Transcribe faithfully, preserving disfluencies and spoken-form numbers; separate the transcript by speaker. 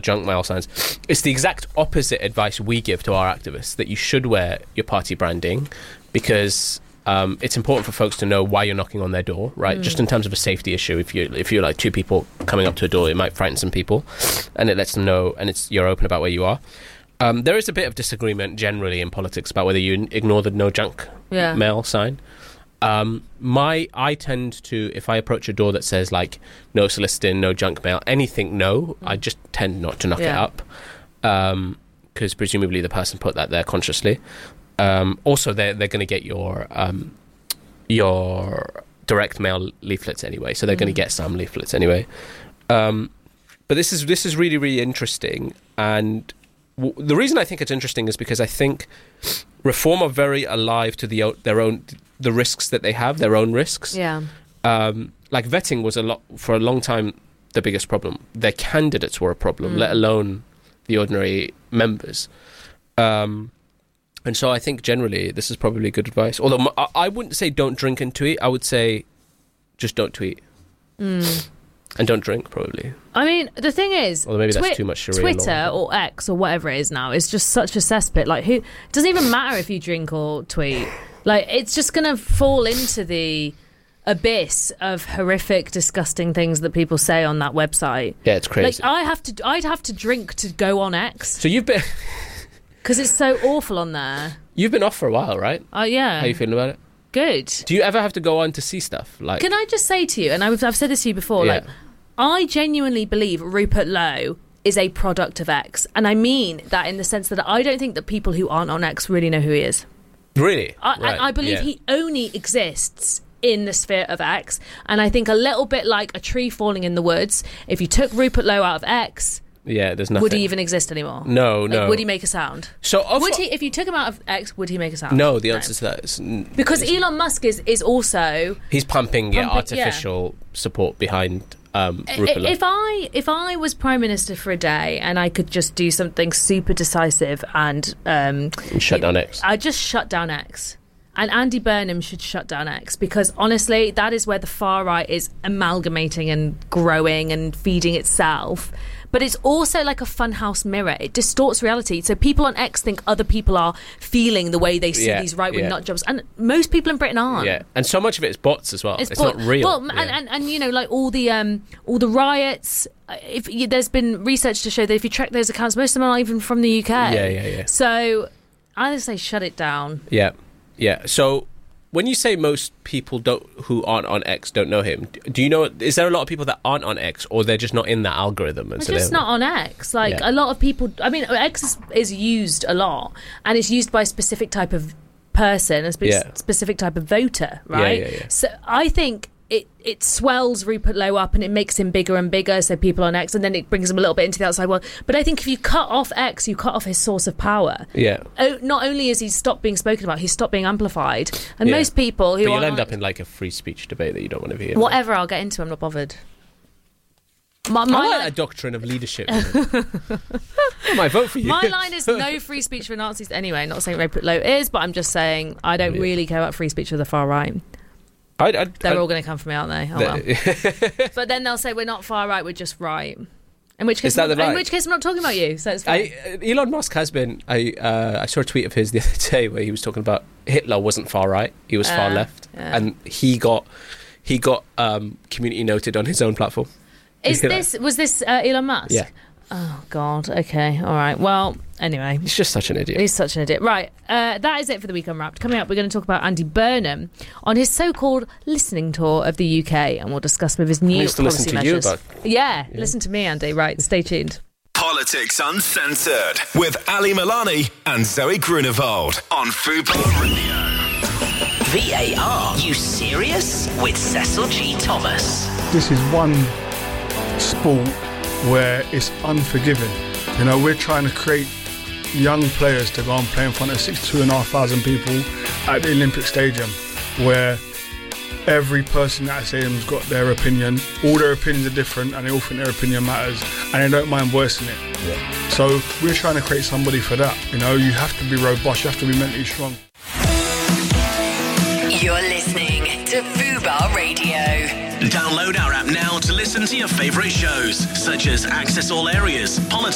Speaker 1: junk mail signs. It's the exact opposite advice we give to our activists, that you should wear your party branding because um, it's important for folks to know why you're knocking on their door, right? Mm. Just in terms of a safety issue. If, you, if you're like two people coming up to a door, it might frighten some people, and it lets them know, and it's you're open about where you are. Um, there is a bit of disagreement generally in politics about whether you ignore the no junk yeah. mail sign. Um, my I tend to, if I approach a door that says like no soliciting, no junk mail, anything no, mm. I just tend not to knock yeah. it up because um, presumably the person put that there consciously. Um, also, they're they're going to get your um, your direct mail leaflets anyway, so they're mm. going to get some leaflets anyway. Um, but this is this is really really interesting, and w- the reason I think it's interesting is because I think Reform are very alive to the their own. the risks that they have, their own risks.
Speaker 2: Yeah.
Speaker 1: Um, like vetting was a lot, for a long time, the biggest problem. Their candidates were a problem,
Speaker 2: mm.
Speaker 1: let alone the ordinary members. Um, and so I think generally this is probably good advice. Although I, I wouldn't say don't drink and tweet. I would say just don't tweet.
Speaker 2: Mm.
Speaker 1: And don't drink, probably.
Speaker 2: I mean, the thing is,
Speaker 1: Although maybe
Speaker 2: twi-
Speaker 1: that's too much Sharia
Speaker 2: Twitter
Speaker 1: law.
Speaker 2: or X or whatever it is now is just such a cesspit. Like, who? It doesn't even matter if you drink or tweet. Like, it's just going to fall into the abyss of horrific, disgusting things that people say on that website.
Speaker 1: Yeah, it's crazy.
Speaker 2: Like, I have to, I'd have to drink to go on X.
Speaker 1: So you've been...
Speaker 2: Because it's so awful on there.
Speaker 1: You've been off for a while, right?
Speaker 2: Oh, uh, yeah.
Speaker 1: How are you feeling about it?
Speaker 2: Good.
Speaker 1: Do you ever have to go on to see stuff? Like,
Speaker 2: Can I just say to you, and I've, I've said this to you before,
Speaker 1: yeah.
Speaker 2: like, I genuinely believe Rupert Lowe is a product of X. And I mean that in the sense that I don't think that people who aren't on X really know who he is.
Speaker 1: Really?
Speaker 2: I,
Speaker 1: right.
Speaker 2: I, I believe
Speaker 1: yeah.
Speaker 2: he only exists in the sphere of X. And I think a little bit like a tree falling in the woods, if you took Rupert Lowe out of X,
Speaker 1: yeah, there's nothing.
Speaker 2: would he even exist anymore?
Speaker 1: No,
Speaker 2: like,
Speaker 1: no.
Speaker 2: Would he make a sound?
Speaker 1: So of,
Speaker 2: would he, if you took him out of X, would he make a sound?
Speaker 1: No, the answer no. to that is... N-
Speaker 2: because
Speaker 1: is,
Speaker 2: Elon Musk is, is also...
Speaker 1: He's pumping, pumping yeah, artificial
Speaker 2: yeah.
Speaker 1: support behind... Um,
Speaker 2: if I if I was Prime Minister for a day and I could just do something super decisive and um,
Speaker 1: shut down X,
Speaker 2: I'd just shut down X. And Andy Burnham should shut down X, because honestly, that is where the far right is amalgamating and growing and feeding itself. But it's also like a funhouse mirror. It distorts reality. So people on X think other people are feeling the way they see yeah, these right-wing yeah. nut jobs. And most people in Britain aren't.
Speaker 1: Yeah, and so much of it is bots as well. It's, it's
Speaker 2: bot-
Speaker 1: not real.
Speaker 2: Well,
Speaker 1: yeah.
Speaker 2: and, and, and, you know, like all the um, all the riots, if you, there's been research to show that if you track those accounts, most of them are not even from the U K.
Speaker 1: Yeah, yeah, yeah.
Speaker 2: So I would say shut it down.
Speaker 1: Yeah, yeah. So... when you say most people don't who aren't on X don't know him, do you know? Is there a lot of people that aren't on X, or they're just not in that algorithm? And
Speaker 2: they're
Speaker 1: so
Speaker 2: just not on X. Like yeah. a lot of people. I mean, X is, is used a lot, and it's used by a specific type of person, a spe-
Speaker 1: yeah.
Speaker 2: specific type of voter, right?
Speaker 1: Yeah, yeah, yeah.
Speaker 2: So I think it it swells Rupert Lowe up and it makes him bigger and bigger. So people on X, and then it brings him a little bit into the outside world. But I think if you cut off X, you cut off his source of power.
Speaker 1: Yeah.
Speaker 2: Oh, not only is he stopped being spoken about, he's stopped being amplified. And
Speaker 1: yeah.
Speaker 2: most people who
Speaker 1: but you'll
Speaker 2: are
Speaker 1: end up in like a free speech debate that you don't want to be in.
Speaker 2: Whatever, I'll get into. I'm not bothered. My, my
Speaker 1: I like
Speaker 2: li-
Speaker 1: a doctrine of leadership. I might vote for you.
Speaker 2: My line is no free speech for Nazis. Anyway, not saying Rupert Lowe is, but I'm just saying I don't yeah. really care about free speech for the far right.
Speaker 1: I'd, I'd,
Speaker 2: They're
Speaker 1: I'd,
Speaker 2: all going to come for me, aren't they? Oh, well. But then they'll say we're not far right, we're just right. In which case,
Speaker 1: Is that
Speaker 2: I'm,
Speaker 1: the right?
Speaker 2: in which case I'm not talking about you. So it's fine.
Speaker 1: I, Elon Musk has been. I uh, I saw a tweet of his the other day where he was talking about Hitler wasn't far right, he was uh, far left, yeah. and he got he got um, community noted on his own platform.
Speaker 2: Is this was this uh, Elon Musk?
Speaker 1: Yeah.
Speaker 2: Oh God. Okay. All right. Well. Anyway,
Speaker 1: he's just such an idiot.
Speaker 2: He's such an idiot. Right. Uh, that is it for the Week Unwrapped. Coming up, we're going to talk about Andy Burnham on his so-called listening tour of the U K, and we'll discuss with his new
Speaker 1: policy
Speaker 2: listen to
Speaker 1: measures.
Speaker 2: You about- yeah, yeah. Listen to me, Andy. Right. Stay tuned.
Speaker 3: Politics Uncensored with Ali Milani and Zoe Grunewald on Fubar Radio.
Speaker 4: V A R, you serious? With Cecil G. Thomas.
Speaker 5: This is one sport where it's unforgiving. You know, we're trying to create young players to go and play in front of sixty-two and a half thousand people at the Olympic Stadium, where every person at that stadium's got their opinion. All their opinions are different, and they all think their opinion matters, and they don't mind voicing it. Yeah. So we're trying to create somebody for that. You know, you have to be robust, you have to be mentally strong.
Speaker 4: You're listening to Fubar Radio.
Speaker 3: Download our app now to listen to your favourite shows, such as Access All Areas, Politics.